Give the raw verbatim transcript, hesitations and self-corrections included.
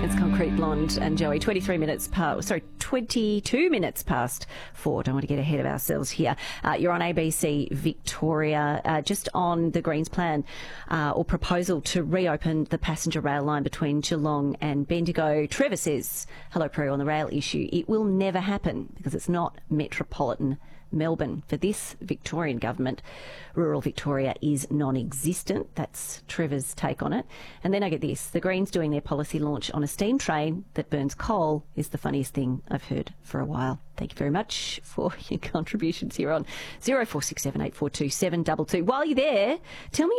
It's Concrete Blonde and Joey. twenty-three minutes past, sorry, twenty-two minutes past four. Don't want to get ahead of ourselves here. Uh, you're on A B C Victoria, uh, just on the Greens plan uh, or proposal to reopen the passenger rail line between Geelong and Bendigo. Trevor says, hello, Prue, on the rail issue. It will never happen because it's not metropolitan Melbourne. For this Victorian government, rural Victoria is non-existent. That's Trevor's take on it. And then I get this. The Greens doing their policy launch on a steam train that burns coal is the funniest thing I've heard for a while. Thank you very much for your contributions here on zero four six seven eight four two seven two two. While you're there, tell me